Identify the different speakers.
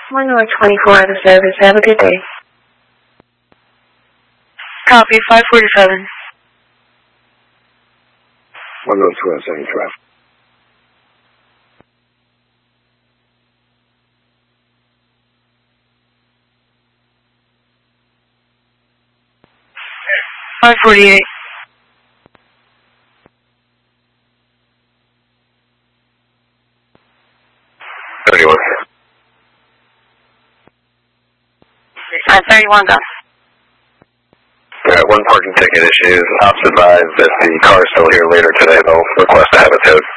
Speaker 1: 1 North 24 out of service. Have a good day.
Speaker 2: Copy, 547.
Speaker 3: 1 North 1275.
Speaker 2: $548.
Speaker 3: 31.
Speaker 2: 31 gone.
Speaker 3: One parking ticket issues. Ops advised that the car is still here later today. They'll request to have it towed.